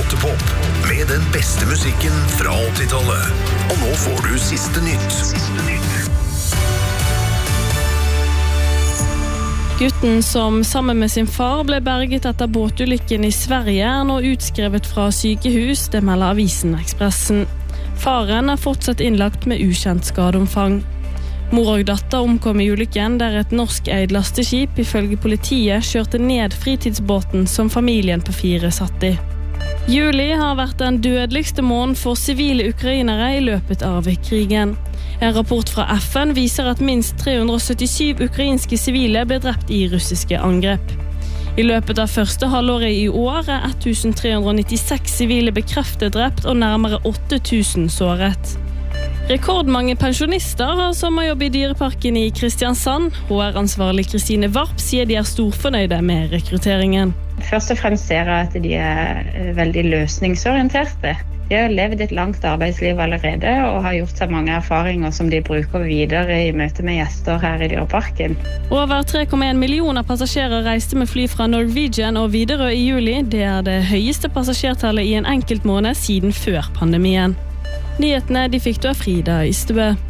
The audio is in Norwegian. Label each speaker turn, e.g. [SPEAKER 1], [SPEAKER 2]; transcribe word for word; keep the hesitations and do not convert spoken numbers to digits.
[SPEAKER 1] Åttepop med den beste musikken fra åttitallet. Og nå får du siste nytt. Siste nytt.
[SPEAKER 2] Gutten som sammen med sin far ble berget etter båtulykken i Sverige er nå utskrevet fra sykehus, det melder avisen Ekspressen. Faren er fortsatt innlagt med ukjent skadeomfang. Mor og datter omkom i ulykken der et norsk eid lasteskip ifølge politiet kjørte ned fritidsbåten som familien på fire satt i. Juli har vært den dødeligste måneden for sivile ukrainere i løpet av krigen. En rapport fra F N viser at minst tre hundre syttisju ukrainske sivile ble drept i russiske angrep. I løpet av første halvåret i år er tolv hundre nittiseks sivile bekreftet drept og nærmere åtte tusen såret. Rekordmange pensjonister har sommerjobb i Dyreparken i Kristiansand. H R-ansvarlig Kristine Varp sier de er storfornøyde med rekrutteringen.
[SPEAKER 3] Først og fremst ser jeg at de er veldig løsningsorienterte. De har levd et langt arbeidsliv allerede og har gjort seg mange erfaringer som de bruker videre i møte med gjester her i Dyreparken.
[SPEAKER 2] Over tre komma en millioner passasjerer reiste med fly fra Norwegian og Widerøe i juli. Det er det høyeste passasjertallet i en enkelt måned siden før pandemien. Nyhetene de fikk du av Frida Ystebø.